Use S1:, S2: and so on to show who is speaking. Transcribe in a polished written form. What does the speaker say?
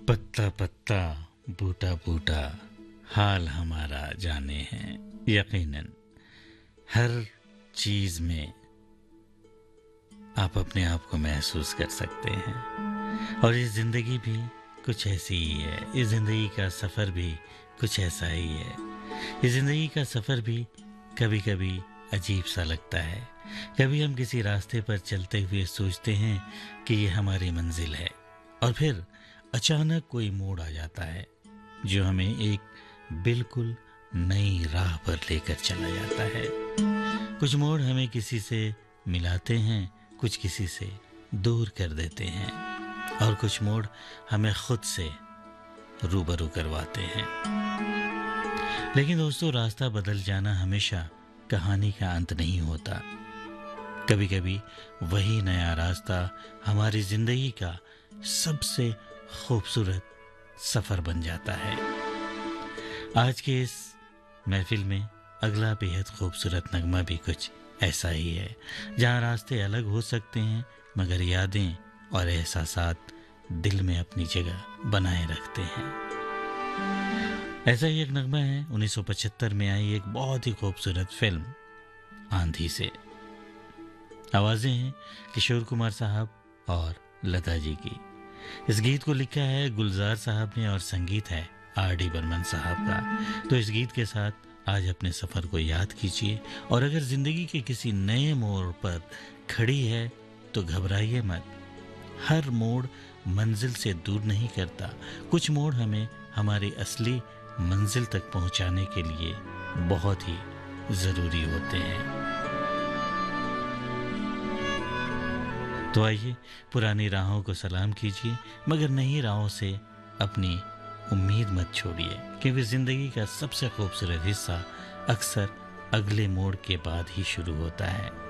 S1: पत्ता पत्ता बूटा बूटा हाल हमारा जाने हैं। यकीनन हर चीज में आप अपने आप को महसूस कर सकते हैं और ये जिंदगी भी कुछ ऐसी ही है। ये जिंदगी का सफर भी कुछ ऐसा ही है। ये जिंदगी का सफर भी कभी कभी अजीब सा लगता है। कभी हम किसी रास्ते पर चलते हुए सोचते हैं कि ये हमारी मंजिल है और फिर अचानक कोई मोड़ आ जाता है जो हमें एक बिल्कुल नई राह पर लेकर चला जाता है। कुछ मोड़ हमें किसी से मिलाते हैं, कुछ किसी से दूर कर देते हैं और कुछ मोड़ हमें खुद से रूबरू करवाते हैं। लेकिन दोस्तों, रास्ता बदल जाना हमेशा कहानी का अंत नहीं होता। कभी कभी वही नया रास्ता हमारी जिंदगी का सबसे खूबसूरत सफर बन जाता है। आज के इस महफिल में अगला बेहद खूबसूरत नगमा भी कुछ ऐसा ही है, जहां रास्ते अलग हो सकते हैं मगर यादें और एहसासात दिल में अपनी जगह बनाए रखते हैं। ऐसा ही एक नगमा है 1975 में आई एक बहुत ही खूबसूरत फिल्म आंधी से। आवाजें हैं किशोर कुमार साहब और लता जी की। इस गीत को लिखा है गुलजार साहब ने और संगीत है आर.डी. बर्मन साहब का। तो इस गीत के साथ आज अपने सफर को याद कीजिए और अगर जिंदगी के किसी नए मोड़ पर खड़ी है तो घबराइए मत। हर मोड़ मंजिल से दूर नहीं करता। कुछ मोड़ हमें हमारी असली मंजिल तक पहुंचाने के लिए बहुत ही जरूरी होते हैं। तो आइए पुरानी राहों को सलाम कीजिए मगर नई राहों से अपनी उम्मीद मत छोड़िए, क्योंकि जिंदगी का सबसे खूबसूरत हिस्सा अक्सर अगले मोड़ के बाद ही शुरू होता है।